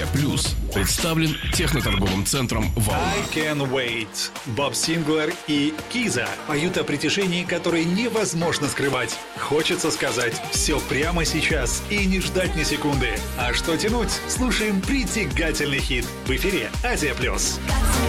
Азия Плюс представлен техноторговым центром «Волна». I Can Wait. Боб Синглер и Киза поют о притяжении, которое невозможно скрывать. Хочется сказать все прямо сейчас и не ждать ни секунды. А что тянуть? Слушаем притягательный хит в эфире Азия Плюс.